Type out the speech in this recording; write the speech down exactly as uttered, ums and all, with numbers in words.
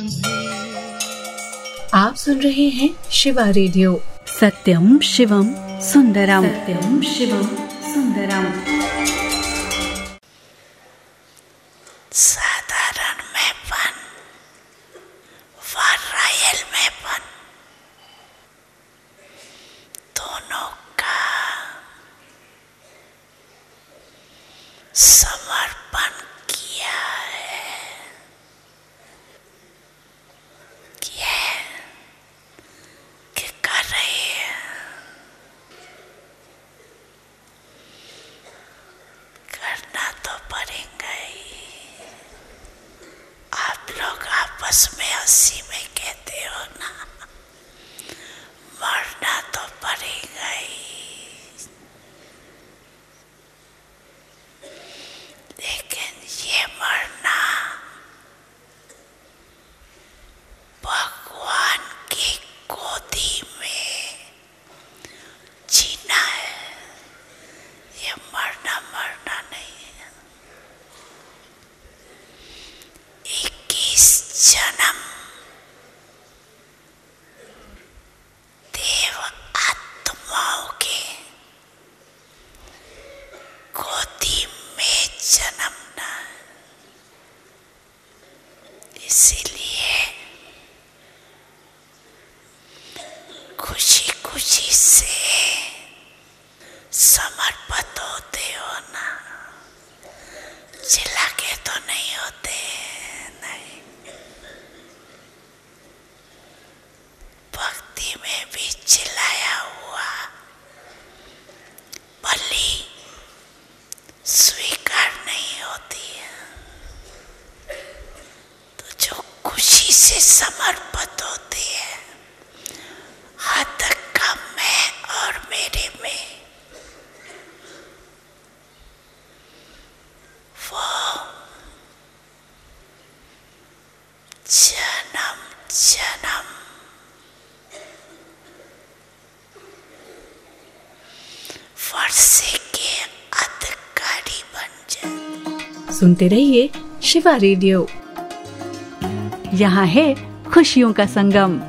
आप सुन रहे हैं शिवा रेडियो। सत्यम शिवम सुंदरम, सत्यम शिवम सुंदरम। साधारण मेंपन व रॉयल मेंपन दोनों का समर्पण किया है। किया कि कर रही है, करना तो पड़ेगा ही। आप लोग आपस में हंसी में कहते हो ना, मरना तो पड़ेगा ही, लेकिन ये मरना भगवान की गोदी में जीना है। ये मरना मरना नहीं है। इक्कीस जन्म देव आत्माओं के गोदी में जन्मना। इसीलिए खुशी खुशी से समर्पित होते हो ना, चिल्ला के तो नहीं होते। नहीं, भक्ति में भी चिल्लाया हुआ बलि स्वीकार नहीं होती है। तो जो खुशी से समर्पित होती है, हद का मैं और मेरे में, वो जन्म जन्म वर्षे के अधिकारी बन जाते। सुनते रहिए शिवा रेडियो। यहाँ है खुशियों का संगम।